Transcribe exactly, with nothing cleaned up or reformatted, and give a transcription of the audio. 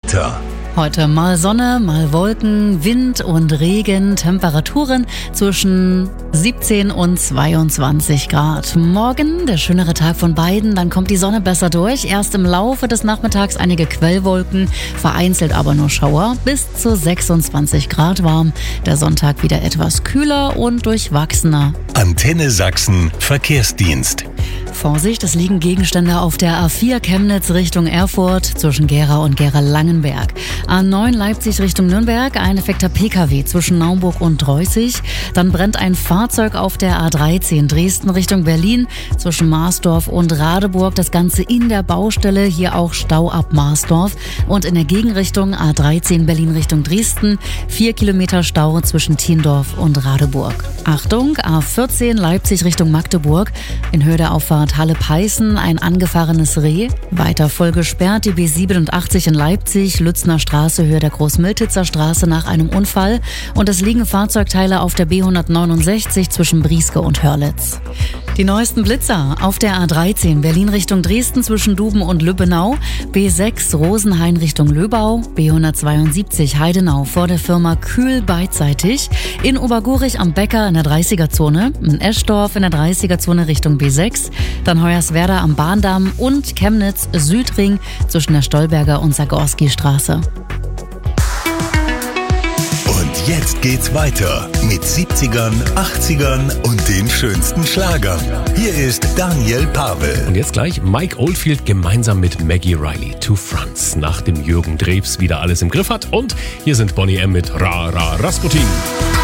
Wetter. Heute mal Sonne, mal Wolken, Wind und Regen, Temperaturen zwischen siebzehn und zweiundzwanzig Grad. Morgen der schönere Tag von beiden, dann kommt die Sonne besser durch. Erst im Laufe des Nachmittags einige Quellwolken, vereinzelt aber nur Schauer, bis zu sechsundzwanzig Grad warm. Der Sonntag wieder etwas kühler und durchwachsener. Antenne Sachsen Verkehrsdienst. Vorsicht, es liegen Gegenstände auf der A vier Chemnitz Richtung Erfurt zwischen Gera und Gera-Langenberg. A neun Leipzig Richtung Nürnberg, ein defekter P K W zwischen Naumburg und Dreußig. Dann brennt ein Fahrzeug auf der A dreizehn Dresden Richtung Berlin zwischen Marsdorf und Radeburg. Das Ganze in der Baustelle, hier auch Stau ab Marsdorf. Und in der Gegenrichtung A dreizehn Berlin Richtung Dresden, vier Kilometer Stau zwischen Thiendorf und Radeburg. Achtung, A vierzehn Leipzig Richtung Magdeburg, in Höhe der Auffahrt Halle-Peißen ein angefahrenes Reh. Weiter voll gesperrt die B siebenundachtzig in Leipzig, Lützner Straße, Höhe der Großmiltitzer Straße nach einem Unfall. Und es liegen Fahrzeugteile auf der B hundertneunundsechzig zwischen Brieske und Hörlitz. Die neuesten Blitzer auf der A dreizehn Berlin Richtung Dresden zwischen Duben und Lübbenau, B sechs Rosenhain Richtung Löbau, B hundertzweiundsiebzig Heidenau vor der Firma Kühl beidseitig, in Obergurich am Bäcker in der dreißiger-Zone, in Eschdorf in der dreißiger-Zone Richtung B sechs, dann Hoyerswerda am Bahndamm und Chemnitz Südring zwischen der Stolberger und Zagorski-Straße. Und jetzt geht's weiter mit siebzigern, achtzigern und den schönsten Schlagern. Hier ist Daniel Pavel. Und jetzt gleich Mike Oldfield gemeinsam mit Maggie Riley, Two Fronts, nachdem Jürgen Drews wieder alles im Griff hat. Und hier sind Boney M. mit Ra Ra Rasputin.